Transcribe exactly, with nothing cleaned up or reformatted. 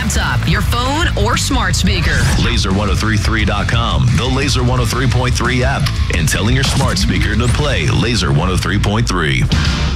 laptop, your phone, or smart speaker. laser ten thirty-three dot com, the Laser one oh three point three app, and telling your smart speaker to play Laser one oh three point three.